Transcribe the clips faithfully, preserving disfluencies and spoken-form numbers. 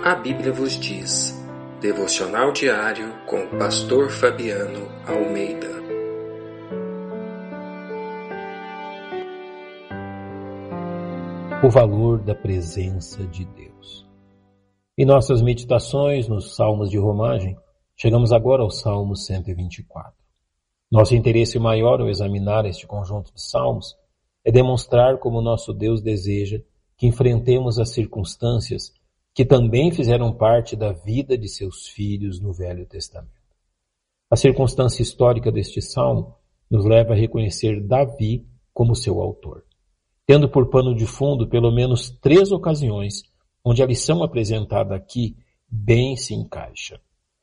A Bíblia vos diz. Devocional diário com o pastor Fabiano Almeida. O valor da presença de Deus. Em nossas meditações nos Salmos de Romagem, chegamos agora ao Salmo cento e vinte e quatro. Nosso interesse maior ao examinar este conjunto de salmos é demonstrar como nosso Deus deseja que enfrentemos as circunstâncias que também fizeram parte da vida de seus filhos no Velho Testamento. A circunstância histórica deste salmo nos leva a reconhecer Davi como seu autor, tendo por pano de fundo pelo menos três ocasiões onde a lição apresentada aqui bem se encaixa.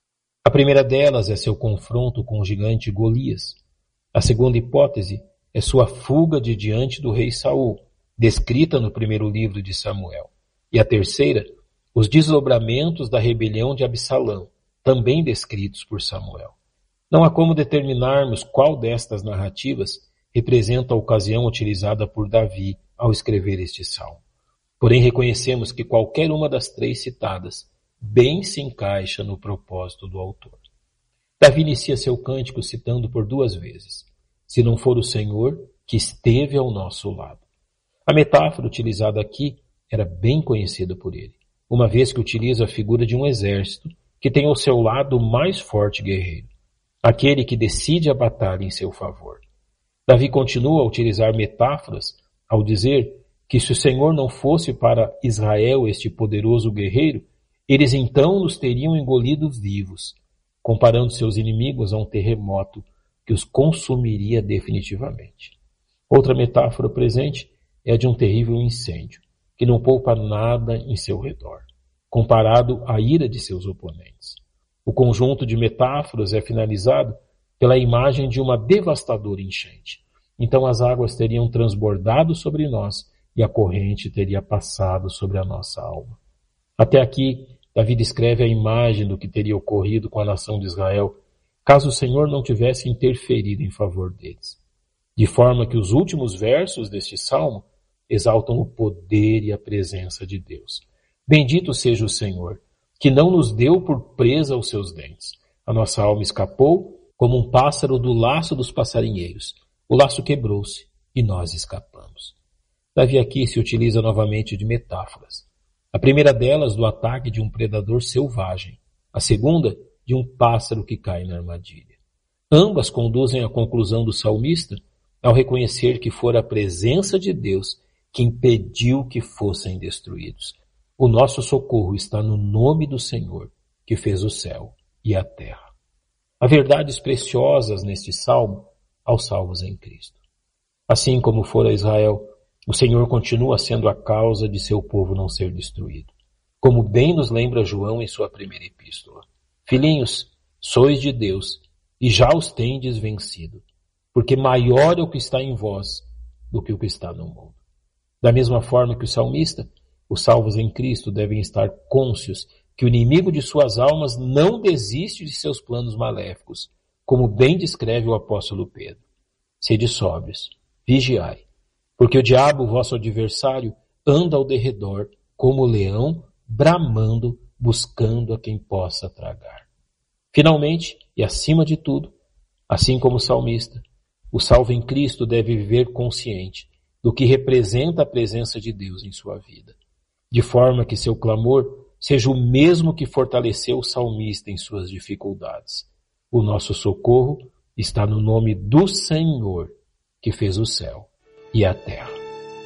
A primeira delas é seu confronto com o gigante Golias. A segunda hipótese é sua fuga de diante do rei Saul, descrita no primeiro livro de Samuel. E a terceira, os desdobramentos da rebelião de Absalão, também descritos por Samuel. Não há como determinarmos qual destas narrativas representa a ocasião utilizada por Davi ao escrever este salmo. Porém, reconhecemos que qualquer uma das três citadas bem se encaixa no propósito do autor. Davi inicia seu cântico citando por duas vezes: se não for o Senhor que esteve ao nosso lado. A metáfora utilizada aqui era bem conhecida por ele, uma vez que utiliza a figura de um exército que tem ao seu lado o mais forte guerreiro, aquele que decide a batalha em seu favor. Davi continua a utilizar metáforas ao dizer que se o Senhor não fosse para Israel este poderoso guerreiro, eles então nos teriam engolido vivos, comparando seus inimigos a um terremoto que os consumiria definitivamente. Outra metáfora presente é a de um terrível incêndio, que não poupa nada em seu redor, comparado à ira de seus oponentes. O conjunto de metáforas é finalizado pela imagem de uma devastadora enchente. Então as águas teriam transbordado sobre nós e a corrente teria passado sobre a nossa alma. Até aqui, Davi descreve a imagem do que teria ocorrido com a nação de Israel, caso o Senhor não tivesse interferido em favor deles. De forma que os últimos versos deste salmo exaltam o poder e a presença de Deus. Bendito seja o Senhor, que não nos deu por presa aos seus dentes. A nossa alma escapou como um pássaro do laço dos passarinheiros. O laço quebrou-se e nós escapamos. Davi aqui se utiliza novamente de metáforas. A primeira delas do ataque de um predador selvagem. A segunda de um pássaro que cai na armadilha. Ambas conduzem à conclusão do salmista ao reconhecer que fora a presença de Deus que impediu que fossem destruídos. O nosso socorro está no nome do Senhor, que fez o céu e a terra. Há verdades preciosas neste salmo aos salvos em Cristo. Assim como fora Israel, o Senhor continua sendo a causa de seu povo não ser destruído. Como bem nos lembra João em sua primeira epístola. Filhinhos, sois de Deus e já os tendes vencido, porque maior é o que está em vós do que o que está no mundo. Da mesma forma que o salmista, os salvos em Cristo devem estar cônscios que o inimigo de suas almas não desiste de seus planos maléficos, como bem descreve o apóstolo Pedro. Sede sóbrios, vigiai, porque o diabo, vosso adversário, anda ao derredor, como o leão, bramando, buscando a quem possa tragar. Finalmente, e acima de tudo, assim como o salmista, o salvo em Cristo deve viver consciente do que representa a presença de Deus em sua vida, de forma que seu clamor seja o mesmo que fortaleceu o salmista em suas dificuldades. O nosso socorro está no nome do Senhor, que fez o céu e a terra.